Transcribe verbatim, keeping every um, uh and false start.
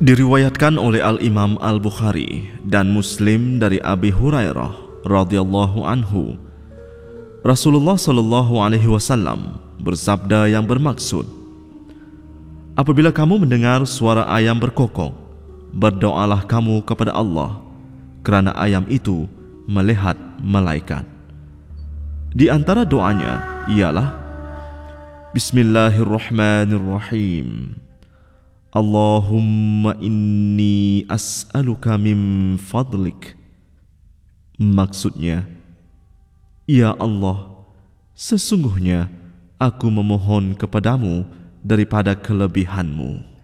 Diriwayatkan oleh Al-Imam Al-Bukhari dan Muslim dari Abi Hurairah radhiyallahu anhu, Rasulullah sallallahu alaihi wasallam bersabda yang bermaksud, apabila kamu mendengar suara ayam berkokok, berdoalah kamu kepada Allah, kerana ayam itu melihat malaikat. Di antara doanya ialah Bismillahirrahmanirrahim. Allahumma inni as'aluka min fadlik. Maksudnya, ya Allah, sesungguhnya aku memohon kepadamu daripada kelebihanmu.